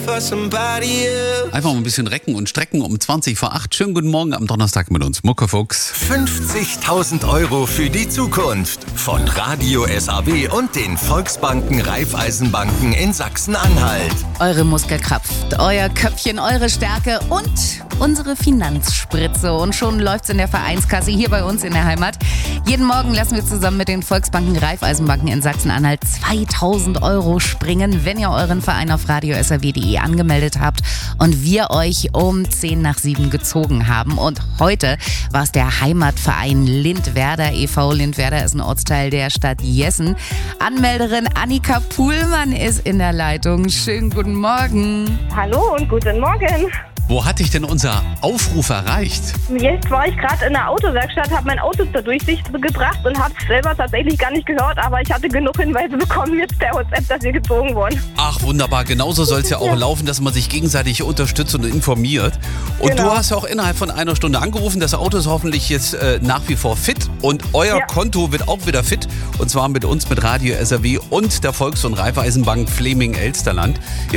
for somebody else. Einfach mal ein bisschen recken und strecken um 20 vor 8. Schönen guten Morgen am Donnerstag mit uns, Muckefuchs. 50.000 Euro für die Zukunft von Radio SAW und den Volksbanken Raiffeisenbanken in Sachsen-Anhalt. Eure Muskelkraft, euer Köpfchen, eure Stärke und unsere Finanzspritze. Und schon läuft's in der Vereinskasse hier bei uns in der Heimat. Jeden Morgen lassen wir zusammen mit den Volksbanken Raiffeisenbanken in Sachsen-Anhalt 2.000 Euro springen, wenn ihr euren Verein auf radiosaw.de angemeldet habt und wir euch um 6:10 gezogen haben. Und heute war es der Heimatverein Lindwerder e.V. Lindwerder ist ein Ortsteil der Stadt Jessen. Anmelderin Annika Puhlmann ist in der Leitung. Schönen guten Morgen. Hallo und guten Morgen. Wo hat dich denn unser Aufruf erreicht? Jetzt war ich gerade in der Autowerkstatt, habe mein Auto zur Durchsicht gebracht und habe es selber tatsächlich gar nicht gehört, aber ich hatte genug Hinweise bekommen jetzt per WhatsApp, dass wir gezogen wurden. Ach, wunderbar. Genauso soll es ja auch laufen, dass man sich gegenseitig unterstützt und informiert. Und Genau. du hast ja auch innerhalb von einer Stunde angerufen. Das Auto ist hoffentlich jetzt nach wie vor fit und euer Ja. Konto wird auch wieder fit. Und zwar mit uns, mit Radio SAW und der Volks- und Raiffeisenbank Fleming-Elsterland.